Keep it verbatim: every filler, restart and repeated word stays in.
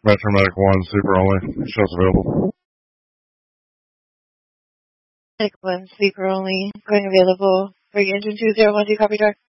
Metro Medic one, Sleeper only. Shows available. Medic one, Sleeper only. Going available for engine two zero one two, copy, Dark.